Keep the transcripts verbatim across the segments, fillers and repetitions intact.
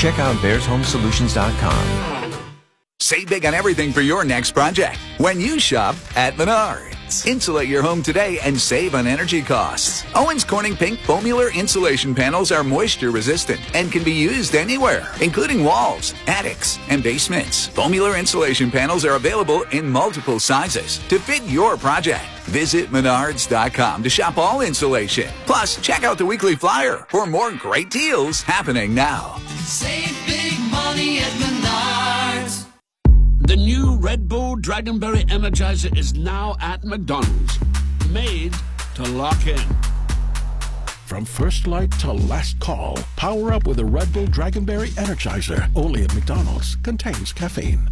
check out bears home solutions dot com. Save big on everything for your next project when you shop at Menards. Insulate your home today and save on energy costs. Owens Corning Pink Foamular insulation panels are moisture resistant and can be used anywhere, including walls, attics, and basements. Foamular insulation panels are available in multiple sizes to fit your project. Visit menards dot com to shop all insulation. Plus, check out the weekly flyer for more great deals happening now. Save big money at Menards. The new Red Bull Dragonberry Energizer is now at McDonald's. Made to lock in. From first light to last call, power up with a Red Bull Dragonberry Energizer. Only at McDonald's. Contains caffeine.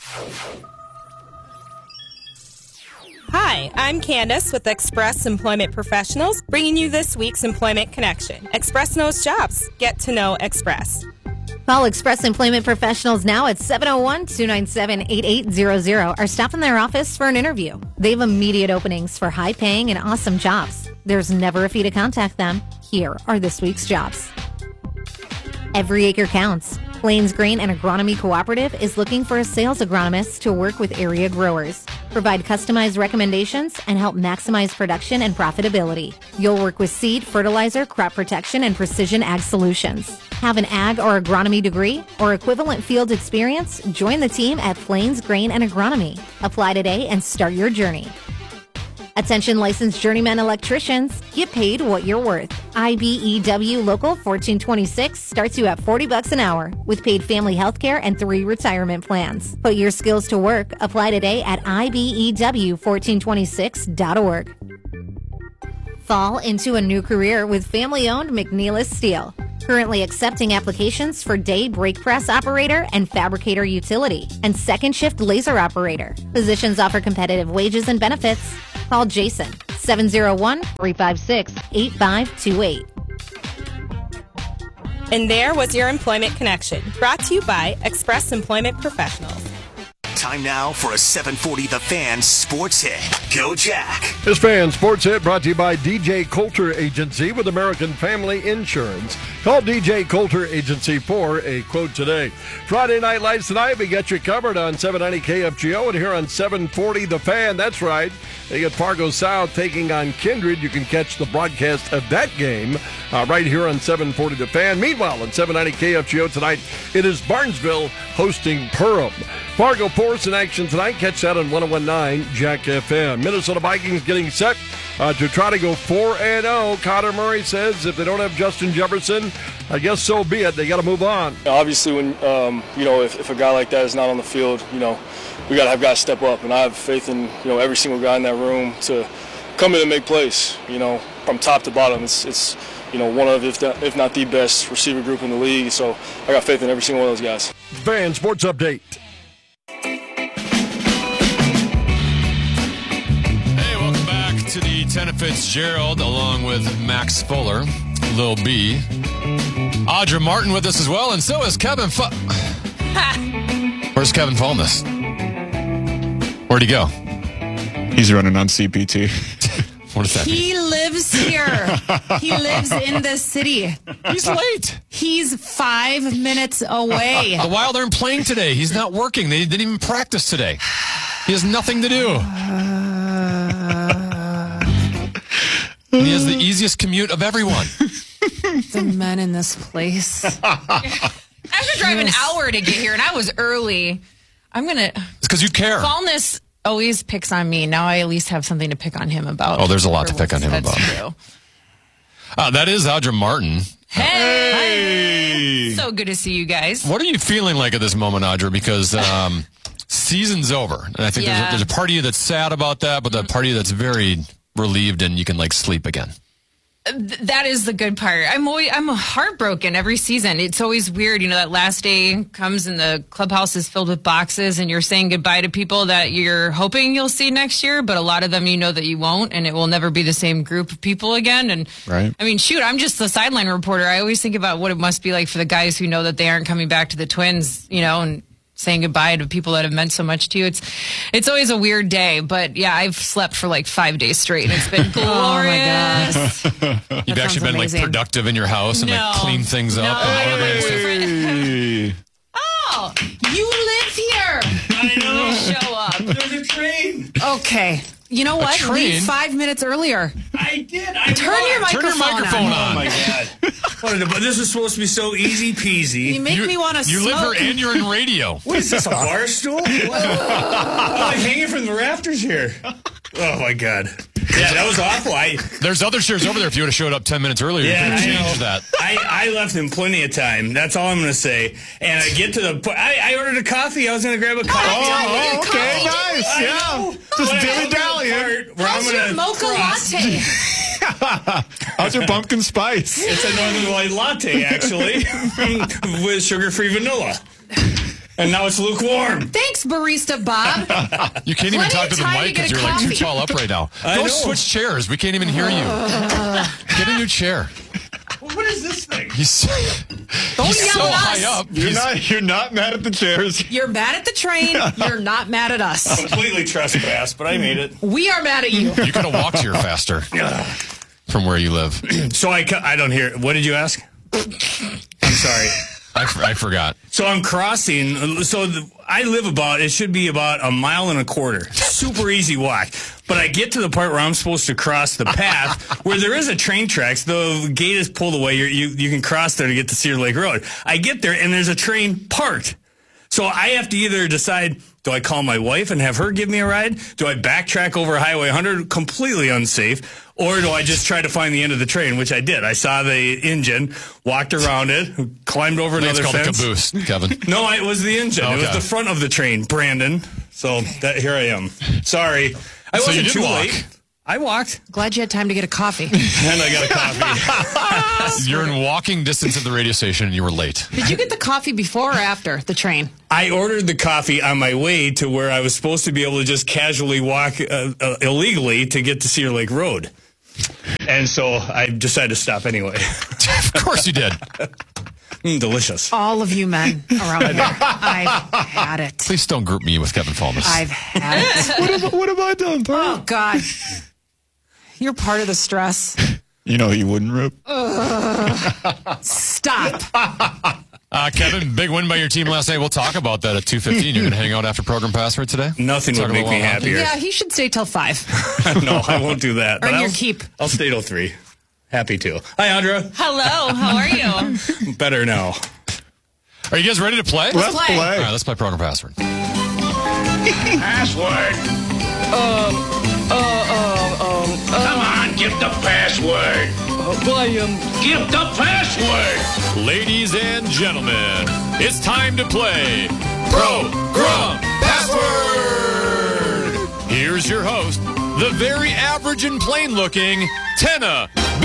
Hi, I'm Candace with Express Employment Professionals, bringing you this week's Employment Connection. Express knows jobs. Get to know Express. Call Express Employment Professionals now at seven oh one, two nine seven, eight eight zero zero or stop in their office for an interview. They have immediate openings for high-paying and awesome jobs. There's never a fee to contact them. Here are this week's jobs. Every acre counts. Plains Grain and Agronomy Cooperative is looking for a sales agronomist to work with area growers, provide customized recommendations, and help maximize production and profitability. You'll work with seed, fertilizer, crop protection, and precision ag solutions. Have an ag or agronomy degree or equivalent field experience? Join the team at Plains Grain and Agronomy. Apply today and start your journey. Attention licensed journeyman electricians, get paid what you're worth. I B E W Local fourteen twenty-six starts you at forty bucks an hour with paid family health care and three retirement plans. Put your skills to work. Apply today at I B E W fourteen twenty-six dot org. Fall into a new career with family-owned McNeilus Steel. Currently accepting applications for day brake press operator and fabricator utility and second shift laser operator. Positions offer competitive wages and benefits. Call Jason, seven oh one, three five six, eight five two eight. And there was your Employment Connection, brought to you by Express Employment Professionals. Time now for a seven forty The Fan Sports Hit. Go Jack. This Fan Sports Hit brought to you by D J Coulter Agency with American Family Insurance. Call D J Coulter Agency for a quote today. Friday Night Lights tonight. We got you covered on seven ninety K F G O and here on seven forty The Fan. That's right. They get Fargo South taking on Kindred. You can catch the broadcast of that game uh, right here on seven forty The Fan. Meanwhile, on seven ninety K F G O tonight, it is Barnesville hosting Perham. Fargo Force in action tonight. Catch that on one oh one point nine Jack F M. Minnesota Vikings getting set uh, to try to go four and oh. Connor Murray says if they don't have Justin Jefferson, I guess so be it. They got to move on. Obviously, when um, you know, if, if a guy like that is not on the field, you know, we got to have guys step up. And I have faith in, you know, every single guy in that room to come in and make plays. You know, from top to bottom, it's it's you know one of, if, the, if not the best receiver group in the league. So I got faith in every single one of those guys. Fan Sports Update. To the Tenna Fitzgerald, along with Max Fuller, Lil B. Audra Martin with us as well, and so is Kevin Fu- Where's Kevin Fulness? Where'd he go? He's running on C P T. What does that mean? He lives here. He lives in the city. He's late. He's five minutes away. The Wild aren't playing today. He's not working. They didn't even practice today. He has nothing to do. And he has the easiest commute of everyone. The men in this place. I have to drive an hour to get here, and I was early. I'm going to... It's because you care. Fallness always picks on me. Now I at least have something to pick on him about. Oh, there's a lot to pick on him That's about. True. Uh, that is Audra Martin. Hey! So good to see you guys. What are you feeling like at this moment, Audra? Because... Um, season's over. And I think Yeah. there's, a, there's a part of you that's sad about that, but the part of you that's very relieved and you can like sleep again. Th- That is the good part. I'm always, I'm heartbroken every season. It's always weird, you know, that last day comes and the clubhouse is filled with boxes and you're saying goodbye to people that you're hoping you'll see next year, but a lot of them you know that you won't, and it will never be the same group of people again. And Right. I mean, shoot, I'm just the sideline reporter. I always think about what it must be like for the guys who know that they aren't coming back to the Twins, you know, and saying goodbye to people that have meant so much to you. It's it's always a weird day, but yeah, I've slept for like five days straight, and it's been glorious. Oh my God. You've actually been amazing. like productive in your house and No. like clean things up. No, and organize I stuff. Oh, you live here. I know. Show up. There's a train. Okay. You know what? train? Leave five minutes earlier. I did. I Turn your Turn your microphone microphone on. on. Oh my God. What is it? But this is supposed to be so easy peasy. You make You, me want to you smoke. live here and you're in radio. What is this, a bar stool? Oh, I'm hanging from the rafters here. Oh my God. Yeah, that was awful. I There's other chairs over there. If you would have showed up ten minutes earlier, Yeah, you I could have know. changed that. I, I left him plenty of time. That's all I'm going to say. And I get to the point. I, I ordered a coffee. I was going to grab a coffee. Oh, oh, okay, nice. I Yeah. know. Just But I dilly got to the dallying. part where How's I'm your gonna mocha cross. latte? How's your pumpkin spice? It's a Northern Light latte, actually, with sugar-free vanilla. And now it's lukewarm. Thank Barista Bob. You can't even Plenty talk of to the time to mic get because a you're like too coffee. tall up right now. I Go know. switch chairs. We can't even hear you. Get a new chair. What is this thing? He's so, Don't he's yell so at high us. up. You're He's- not. You're not mad at the chairs. You're mad at the train. You're not mad at us. Completely trespassed, but I made it. We are mad at you. You could have walked here faster from where you live. So I, cu- I don't hear. What did you ask? I'm sorry. I, f- I forgot. So I'm crossing. So the, I live about, it should be about a mile and a quarter. Super easy walk. But I get to the part where I'm supposed to cross the path where there is a train tracks. The gate is pulled away. You're, you you can cross there to get to Cedar Lake Road. I get there and there's a train parked. So I have to either decide, do I call my wife and have her give me a ride? Do I backtrack over Highway one hundred? Completely unsafe. Or do I just try to find the end of the train, which I did. I saw the engine, walked around it, climbed over I think another it's called fence. a caboose, Kevin. No, it was the engine. It was Okay. the front of the train, Brandon. So that here I am. Sorry. I So wasn't you did too walk. late. I walked. Glad you had time to get a coffee. And I got a coffee. You're in walking distance of the radio station and you were late. Did you get the coffee before or after the train? I ordered the coffee on my way to where I was supposed to be able to just casually walk uh, uh, illegally to get to Cedar Lake Road. And so I decided to stop anyway. Of course you did. Mm, delicious. All of you men around here. I've had it. Please don't group me with Kevin Falmus. I've had it. What have, what have I done? Oh, God. You're part of the stress. You know you wouldn't, Rip. Stop. Uh, Kevin, big win by your team last night. We'll talk about that at two fifteen. You're going to hang out after program password today? Nothing Talk would make about me Wild Hockey? happier. Yeah, he should stay till five. No, I won't do that. Earn But your I'll, keep. I'll stay till three. Happy to. Hi, Andra. Hello, how are you? Better now. Are you guys ready to play? Let's play. play. All right, let's play program password. Password. Um, uh, uh, um, uh, Come on, give the password. uh, well, I, um, Give the password. Ladies and gentlemen, it's time to play Program Password. Here's your host, the very average and plain looking Tenna B.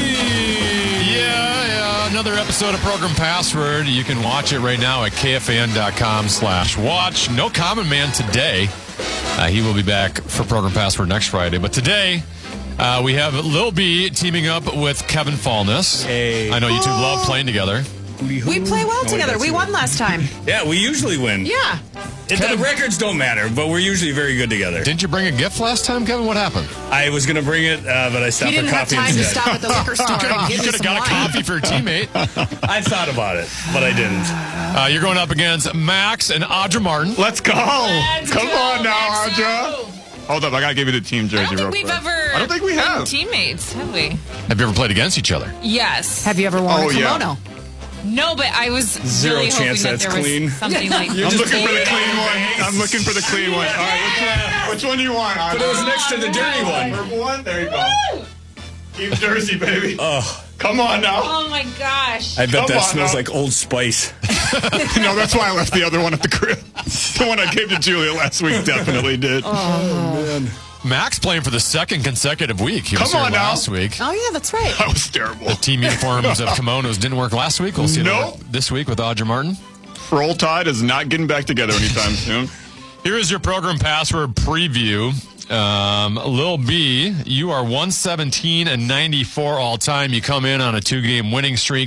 Yeah, yeah, another episode of Program Password. You can watch it right now at K F A N dot com slash watch. No Common Man today. Uh, he will be back for Program Password next Friday. But today, uh, we have Lil B teaming up with Kevin Fallness. Hey. I know you two love playing together. We play well No, together. that's We it. won last time. Yeah, we usually win. Yeah. It, the records don't matter, but we're usually very good together. Didn't you bring a gift last time, Kevin? What happened? I was going to bring it, uh, but I He stopped for didn't have coffee time to instead. stop at the liquor store and You give me could have some got a wine. coffee for a teammate. I thought about it, but I didn't. Uh, you're going up against Max and Audra Martin. Let's go. Let's Come go, on now, Maxo. Audra. Hold up, I gotta give you the team I jersey don't real think we've quick. ever I don't think we been have. teammates, have we? Have you ever played against each other? Yes. Have you ever worn Oh, a yeah. kimono? No, but I was Zero really chance hoping that that's there clean. was something like You're I'm just looking for the holding clean it. one. I'm looking for the clean one. All right, which one, which one do you want, Audra? But it was next to the dirty one. Purple one? There you go. Team jersey, baby. Oh, Come on now. Oh my gosh. I bet Come that on smells now. like Old Spice. No, that's why I left the other one at the crib. The one I gave to Julia last week definitely did. Oh, man. Max playing for the second consecutive week. He was Come here on now. last week. Oh, yeah, that's right. That was terrible. The team uniforms of kimonos didn't work last week. We'll see Nope. it this week with Audra Martin. Roll Tide is not getting back together anytime soon. Here is your program password preview. Um, Lil B, you are one seventeen and ninety-four all time. You come in on a two-game winning streak.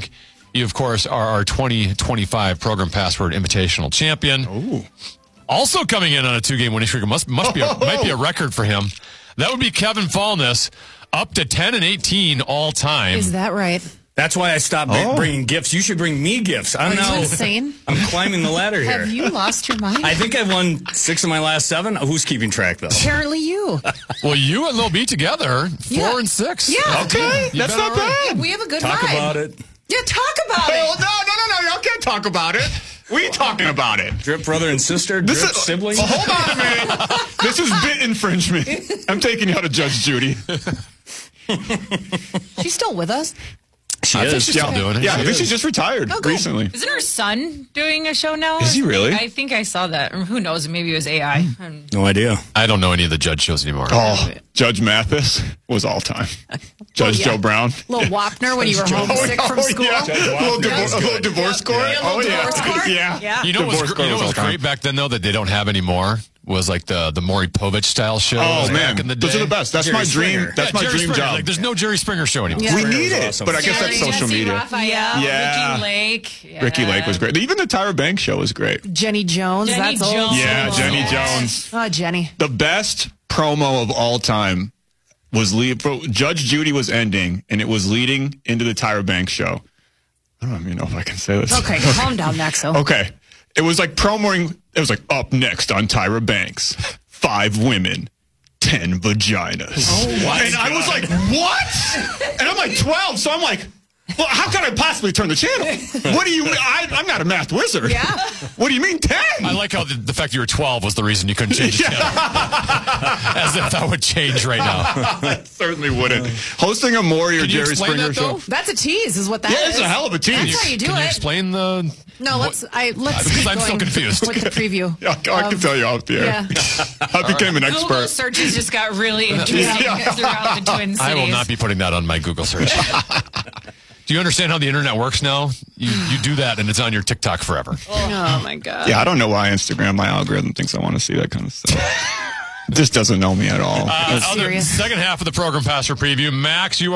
You, of course, are our twenty twenty-five Program Password Invitational champion. Ooh. Also coming in on a two-game winning streak, must must be a, might be a record for him. That would be Kevin Fallness, up to ten and eighteen all time. Is that right? That's why I stopped Oh. bringing gifts. You should bring me gifts. I'm Are now you insane? I'm climbing the ladder here. Have you lost your mind? I think I've won six of my last seven. Who's keeping track, though? Apparently you. Well, you and Lil B together, four Yeah. and six. Yeah. Okay, You that's bet not all right. bad. We have a good Talk vibe. about it. Yeah, talk about Oh, it. no, no, no, no. Y'all can't talk about it. We ain't talking about it. Drip brother and sister, drip This is sibling. Oh, hold on a minute. This is bit infringement. I'm taking you out of Judge Judy. She's still with us. She I think is. she's still doing it. Yeah, I She think is. she's just retired Oh, good. recently. Isn't her son doing a show now? Is he really? I think I saw that. Or who knows? Maybe it was A I. Um, No idea. I don't know any of the judge shows anymore. Oh, Judge Mathis was all time. Judge yeah. Joe Brown. Little Wapner when you were homesick Oh, from school. yeah. A little, Wapner divor- was a little good. divorce court. Yeah, a little Oh, yeah. divorce court. Yeah. Yeah. You know what was, Divorce gr- you know court what was was all great back then, though, that they don't have anymore? Was like the the Maury Povich style shows. Oh, back man. in the day. Those are the best. That's Jerry my dream. Springer. That's Yeah, my Jerry dream Springer. job. Like, there's no Jerry Springer show anymore. Yeah. We Springer need was it, awesome. but I guess that's Jesse social media. Raphael, Yeah. Ricky Lake. Yeah. Ricky Lake was great. Even the Tyra Banks show was great. Jenny Jones. Jenny that's old. Jones. Yeah, Oh, Jenny yes. Jones. Oh, Jenny. The best promo of all time was lead, Judge Judy was ending, and it was leading into the Tyra Banks show. I don't even know if I can say this. Okay, calm down, Maxo. Okay. It was like promoting, it was like, up next on Tyra Banks, five women, ten vaginas. Oh, my and I was like, what? And I'm like twelve, so I'm like, well, how can I possibly turn the channel? What do you mean? I, I'm not a math wizard. Yeah. What do you mean ten? I like how the, the fact you were twelve was the reason you couldn't change the channel. As if that would change right now. It certainly wouldn't. Hosting a Maury or Can you Jerry explain Springer that, show. though? That's a tease, is what that Yeah, is. it's a hell of a tease. That's how you do Can you it. explain the... No, let's. I let's. Because keep I'm still going confused. with the preview. Yeah, I can of- tell you out there. Yeah. I became an Google expert. searches just got really interesting Yeah. throughout the Twin Cities. I will not be putting that on my Google search. Do you understand how the internet works now? You you do that and it's on your TikTok forever. Oh my god. Yeah, I don't know why Instagram, my algorithm thinks I want to see that kind of stuff. It just doesn't know me at all. Uh, It's- other, second half of the program passer preview. Max, you